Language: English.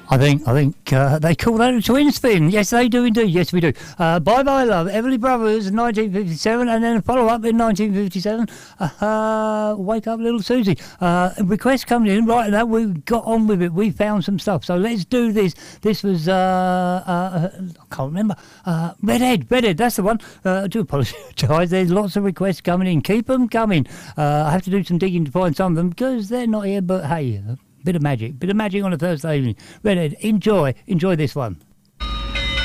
I think they call that a twin spin. Yes, they do indeed. Yes, we do. Bye Bye Love, Everly Brothers, 1957, and then a follow-up in 1957. Wake Up Little Susie. Request coming in, right, that we got on with it. We found some stuff, so let's do this. This was, I can't remember. Redhead, that's the one. I do apologise. There's lots of requests coming in. Keep them coming. I have to do some digging to find some of them because they're not here, but hey, bit of magic on a Thursday evening. Redhead, enjoy this one.